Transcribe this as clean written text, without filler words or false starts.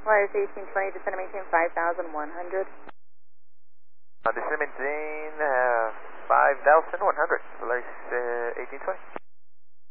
Wires 1820, descend and maintain 5,100. Descend and maintain 5,100, Polaris 1820.